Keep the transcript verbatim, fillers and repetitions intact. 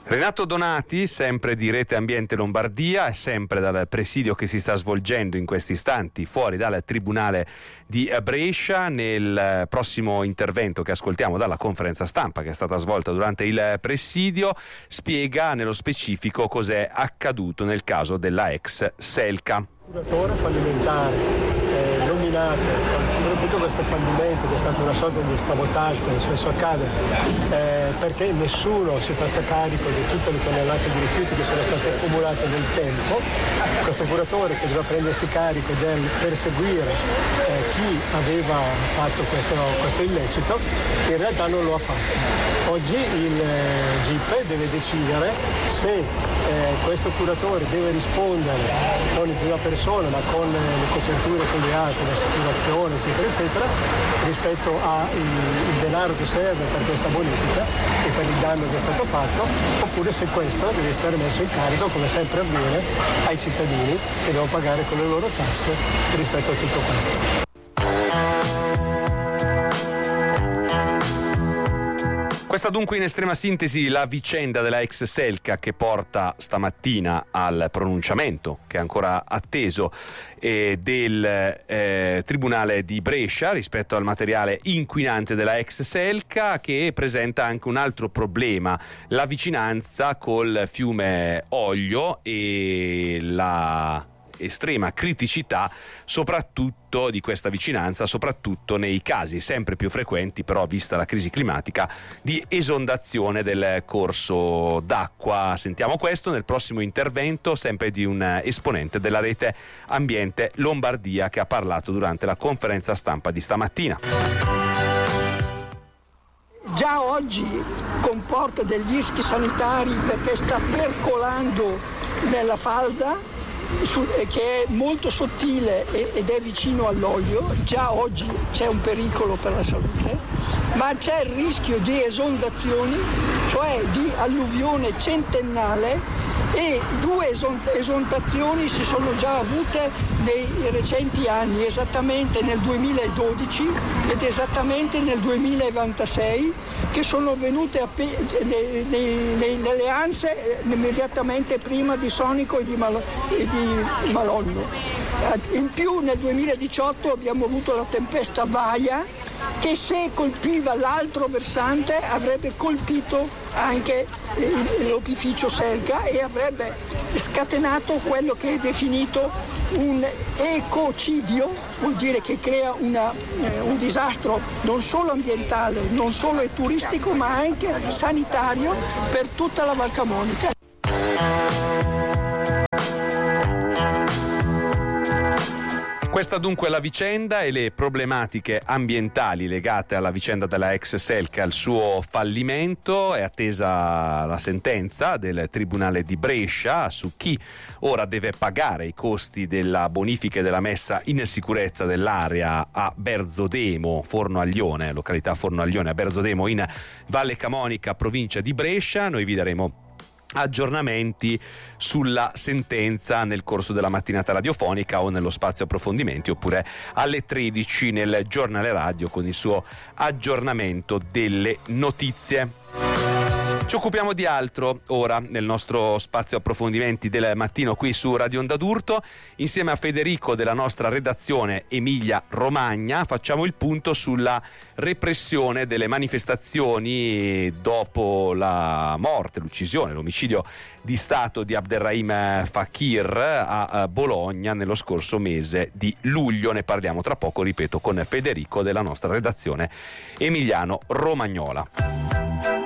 Renato Donati, sempre di Rete Ambiente Lombardia e sempre dal presidio che si sta svolgendo in questi istanti fuori dal Tribunale di Brescia. Nel prossimo intervento che ascoltiamo dalla conferenza stampa che è stata svolta durante il presidio, spiega nello specifico cos'è accaduto nel caso della ex Selca. Curatore fallimentare, eh, nominato, soprattutto questo fallimento che è stato una sorta di escamotage, come spesso accade, eh, perché nessuno si faccia carico di tutte le tonnellate di rifiuti che sono state accumulate nel tempo. Questo curatore che doveva prendersi carico del perseguire eh, chi aveva fatto questo, questo illecito, in realtà non lo ha fatto. Oggi il eh, G I P deve decidere se eh, questo curatore deve rispondere non in prima persona ma con eh, le coperture che lui ha, con l'assicurazione eccetera eccetera, rispetto al denaro che serve per questa bonifica e per il danno che è stato fatto, oppure se questo deve essere messo in carico, come sempre avviene, ai cittadini che devono pagare con le loro tasse rispetto a tutto questo. Questa dunque in estrema sintesi la vicenda della ex Selca che porta stamattina al pronunciamento, che è ancora atteso, eh, del eh, Tribunale di Brescia rispetto al materiale inquinante della ex Selca, che presenta anche un altro problema: la vicinanza col fiume Oglio e la estrema criticità soprattutto di questa vicinanza, soprattutto nei casi sempre più frequenti, però vista la crisi climatica, di esondazione del corso d'acqua. Sentiamo questo nel prossimo intervento, sempre di un esponente della Rete Ambiente Lombardia, che ha parlato durante la conferenza stampa di stamattina. Già oggi comporta degli rischi sanitari perché sta percolando nella falda, che è molto sottile ed è vicino all'olio. Già oggi c'è un pericolo per la salute, ma c'è il rischio di esondazioni, cioè di alluvione centennale, e due esondazioni si sono già avute nei recenti anni, esattamente nel duemiladodici ed esattamente nel duemilaventisei, che sono venute appe- nei, nei, nei, nelle ANSE immediatamente prima di Sonico e di, Malo- e di Malonno. In più nel duemiladiciotto abbiamo avuto la tempesta Vaia, che se colpiva l'altro versante avrebbe colpito anche l'opificio Selca e avrebbe scatenato quello che è definito un ecocidio, vuol dire che crea una, eh, un disastro non solo ambientale, non solo turistico, ma anche sanitario per tutta la Val Camonica. Questa dunque è la vicenda e le problematiche ambientali legate alla vicenda della ex Selca, al suo fallimento. È attesa la sentenza del Tribunale di Brescia su chi ora deve pagare i costi della bonifica e della messa in sicurezza dell'area a Berzodemo, Fornoaglione, località Fornoaglione a Berzodemo in Valle Camonica, provincia di Brescia. Noi vi daremo aggiornamenti sulla sentenza nel corso della mattinata radiofonica o nello spazio approfondimenti, oppure alle tredici nel giornale radio con il suo aggiornamento delle notizie. Ci occupiamo di altro ora nel nostro spazio approfondimenti del mattino qui su Radio Onda d'Urto. Insieme a Federico della nostra redazione Emilia Romagna facciamo il punto sulla repressione delle manifestazioni dopo la morte, l'uccisione, l'omicidio di Stato di Abderrahim Fakir a Bologna nello scorso mese di luglio. Ne parliamo tra poco, ripeto, con Federico della nostra redazione Emiliano Romagnola.